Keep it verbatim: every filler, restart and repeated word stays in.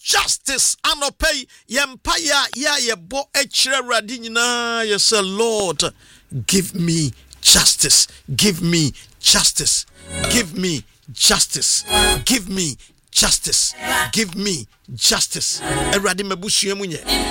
justice. Anopay yempaya ya yebo echre Awurade nyina. Yes, Lord, give me justice. Give me justice. Give me justice. Give me justice. Give me justice. Awurade mabusua munye.